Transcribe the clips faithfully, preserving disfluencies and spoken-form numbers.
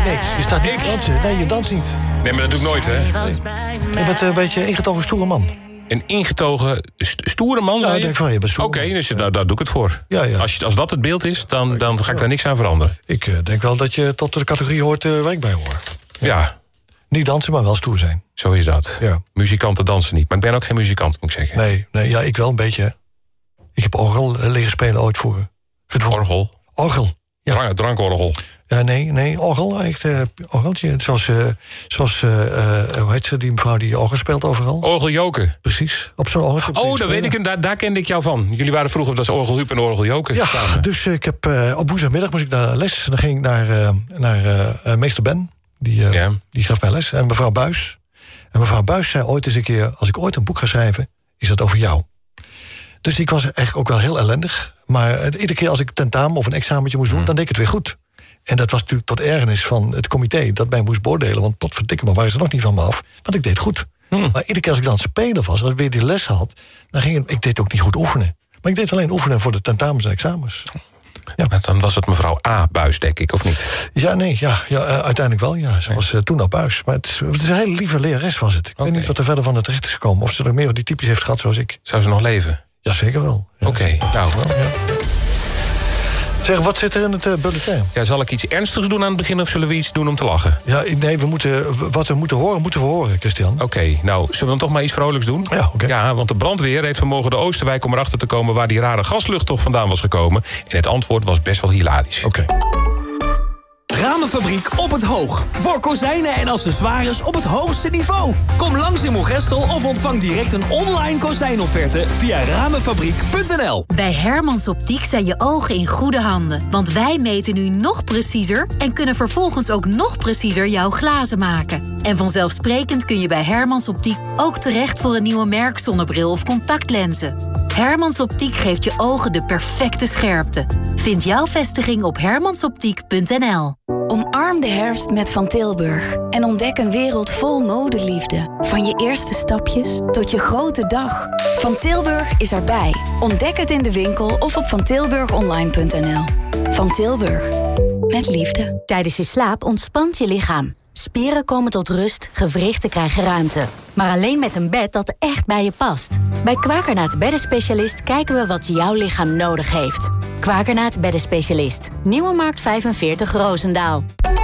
Nee, je staat niet te dansen. Nee, je danst niet. Nee, maar dat doe ik nooit, hè? Nee. Je bent een beetje een ingetogen stoere man. Een ingetogen st- stoere man? Ja, ik denk van, je bent stoer. Oké, okay, dus daar, daar doe ik het voor. Ja, ja. Als, je, als dat het beeld is, dan, dan ga ik daar niks aan veranderen. Ik uh, denk wel dat je tot de categorie hoort uh, waar ik bij hoor. Ja. ja. Niet dansen, maar wel stoer zijn. Zo is dat. Ja. Muzikanten dansen niet. Maar ik ben ook geen muzikant, moet ik zeggen. Nee, nee ja, ik wel een beetje. Ik heb orgel uh, leren spelen ooit voor. Orgel? Orgel. Ja. Drank, drankorgel. Ja, nee, nee, orgel. Echt, uh, orgeltje. Zoals, uh, zoals uh, uh, hoe heet ze, die mevrouw die orgel speelt overal? Orgeljoken. Precies, op zo'n orgeltje. Oh, dat weet ik, daar, daar kende ik jou van. Jullie waren vroeger, dat was Orgelhuub en Orgeljoken. Ja, samen. Dus uh, ik heb, uh, op woensdagmiddag moest ik naar les. Dan ging ik naar, uh, naar uh, uh, meester Ben. Die, uh, ja. die gaf mij les. En mevrouw Buis. En mevrouw Buis zei ooit eens een keer, als ik ooit een boek ga schrijven, is dat over jou. Dus ik was eigenlijk ook wel heel ellendig. Maar uh, iedere keer als ik tentamen of een examentje moest doen, hmm. dan deed ik het weer goed. En dat was natuurlijk tot ergernis van het comité dat mij moest beoordelen. Want potverdikke me, waren ze nog niet van me af. Want ik deed goed. Hmm. Maar iedere keer als ik dan spelen was, als ik weer die les had, dan ging het, ik deed ook niet goed oefenen. Maar ik deed alleen oefenen voor de tentamens en examens. Ja. Maar dan was het mevrouw A. Buis, denk ik, of niet? Ja, nee, ja, ja uh, uiteindelijk wel. Ja. Ze was uh, toen al Buis. Maar het is, het is een hele lieve lerares was het. Ik okay. weet niet wat er verder van het terecht is gekomen. Of ze er meer van die types heeft gehad zoals ik. Zou ze nog leven? Ja, zeker wel. Ja, Oké, okay, nou. Wel, ja. Zeg, wat zit er in het uh, bulletin? Ja, zal ik iets ernstigs doen aan het begin of zullen we iets doen om te lachen? Ja, nee, we moeten, wat we moeten horen, moeten we horen, Christian. Oké, okay, nou, zullen we dan toch maar iets vrolijks doen? Ja, oké. Okay. Ja, want de brandweer heeft vanmorgen de Oosterwijk om erachter te komen waar die rare gaslucht toch vandaan was gekomen. En het antwoord was best wel hilarisch. Oké. Okay. Ramenfabriek op het Hoog. Voor kozijnen en accessoires op het hoogste niveau. Kom langs in Moergestel of ontvang direct een online kozijnofferte via ramenfabriek punt n l. Bij Hermans Optiek zijn je ogen in goede handen. Want wij meten nu nog preciezer en kunnen vervolgens ook nog preciezer jouw glazen maken. En vanzelfsprekend kun je bij Hermans Optiek ook terecht voor een nieuwe merkzonnebril of contactlenzen. Hermans Optiek geeft je ogen de perfecte scherpte. Vind jouw vestiging op hermansoptiek punt n l. Omarm de herfst met Van Tilburg en ontdek een wereld vol modeliefde. Van je eerste stapjes tot je grote dag. Van Tilburg is erbij. Ontdek het in de winkel of op van tilburg online punt n l. Van Tilburg. Met liefde. Tijdens je slaap ontspant je lichaam. Spieren komen tot rust, gewrichten krijgen ruimte. Maar alleen met een bed dat echt bij je past. Bij Kwakernaat Beddenspecialist kijken we wat jouw lichaam nodig heeft. Kwakernaat Beddenspecialist. Nieuwe Markt vijfenveertig Roosendaal.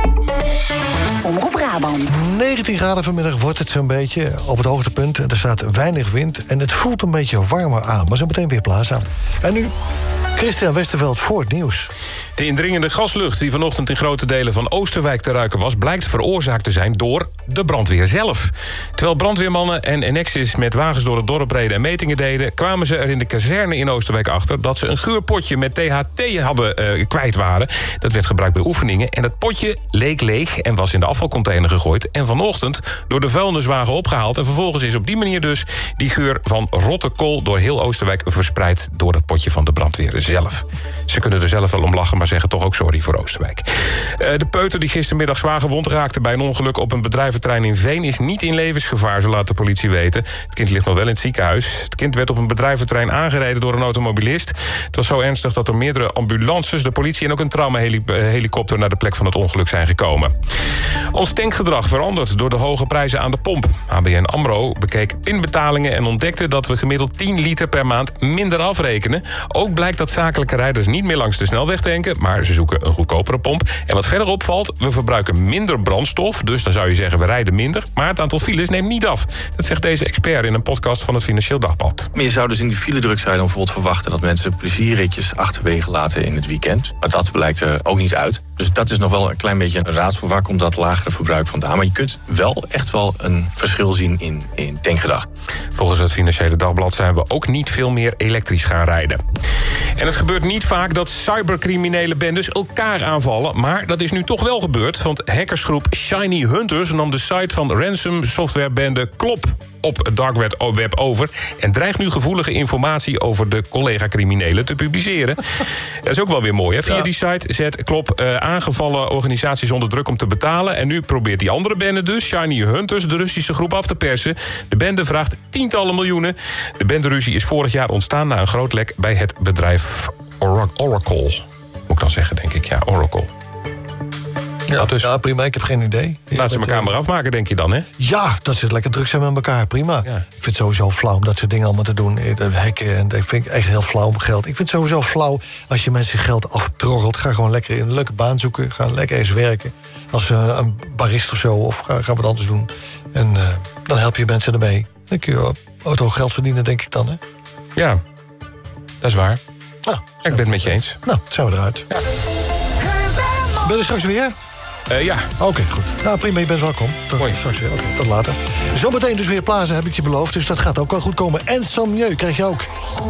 Omroep Brabant. negentien graden vanmiddag wordt het zo'n beetje op het hoogtepunt. Er staat weinig wind en het voelt een beetje warmer aan. Maar zo meteen weer plaats aan. En nu Christian Westerveld voor het nieuws. De indringende gaslucht die vanochtend in grote delen van Oosterwijk te ruiken was, blijkt veroorzaakt te zijn door de brandweer zelf. Terwijl brandweermannen en Enexis met wagens door het dorp reden en metingen deden, kwamen ze er in de kazerne in Oosterwijk achter dat ze een geurpotje met T H T hadden uh, kwijt waren. Dat werd gebruikt bij oefeningen en dat potje leek leeg en was in de afvalcontainer gegooid en vanochtend door de vuilniswagen opgehaald. En vervolgens is op die manier dus die geur van rotte kool door heel Oosterwijk verspreid door het potje van de brandweer zelf. Ze kunnen er zelf wel om lachen, maar zeggen toch ook sorry voor Oosterwijk. Uh, de peuter die gistermiddag zwaar gewond raakte bij een ongeluk op een bedrijventrein in Veen is niet in levensgevaar, zo laat de politie weten. Het kind ligt nog wel in het ziekenhuis. Het kind werd op een bedrijventrein aangereden door een automobilist. Het was zo ernstig dat er meerdere ambulances, de politie en ook een traumahelikopter naar de plek van het ongeluk zijn gekomen. Ons tankgedrag verandert door de hoge prijzen aan de pomp. A B N AMRO bekeek pinbetalingen en ontdekte dat we gemiddeld tien liter per maand minder afrekenen. Ook blijkt dat zakelijke rijders niet meer langs de snelweg tanken, maar ze zoeken een goedkopere pomp. En wat verder opvalt, we verbruiken minder brandstof, dus dan zou je zeggen we rijden minder, maar het aantal files neemt niet af. Dat zegt deze expert in een podcast van het Financieel Dagblad. Maar je zou dus in die filedrukzijde dan bijvoorbeeld verwachten dat mensen plezierritjes achterwege laten in het weekend. Maar dat blijkt er ook niet uit. Dus dat is nog wel een klein beetje een raadsel. Waar komt dat lagere verbruik vandaan? Maar je kunt wel echt wel een verschil zien in, in tankgedrag. Volgens het Financiële Dagblad zijn we ook niet veel meer elektrisch gaan rijden. En het gebeurt niet vaak dat cybercriminele bendes elkaar aanvallen, maar dat is nu toch wel gebeurd, want hackersgroep Shiny Hunters nam de site van ransom softwarebende Klop op het dark web over en dreigt nu gevoelige informatie over de collega-criminelen te publiceren. Dat is ook wel weer mooi, hè? Via ja. die site zet Klop uh, aangevallen organisaties onder druk om te betalen en nu probeert die andere bende dus, Shiny Hunters, de Russische groep af te persen. De bende vraagt tientallen miljoenen. De benderuzie is vorig jaar ontstaan na een groot lek bij het bedrijf Oracle. Moet ik dan zeggen, denk ik. Ja, Oracle. Ja, dus. ja, prima, ik heb geen idee. Laat ze elkaar maar afmaken, denk je dan, hè? Ja, dat ze lekker druk zijn met elkaar, prima. Ja. Ik vind het sowieso flauw om dat soort dingen allemaal te doen. Hekken, en dat vind ik echt heel flauw om geld. Ik vind het sowieso flauw als je mensen geld aftrorrelt. Ga gewoon lekker in een leuke baan zoeken. Ga lekker eens werken. Als uh, een barist of zo, of ga, ga wat anders doen. En uh, dan help je mensen ermee. Dan kun je auto geld verdienen, denk ik dan, hè? Ja, dat is waar. Nou, ik ben het met je eens. Nou, zijn we eruit. Ja. Ben je er straks weer? Uh, ja. Oké, okay, goed. Nou, prima, je bent welkom. Tot Mooi. Straks weer. Oké, okay, tot later. Zometeen dus weer plazen, heb ik je beloofd. Dus dat gaat ook wel goed komen. En Sam Mieu krijg je ook.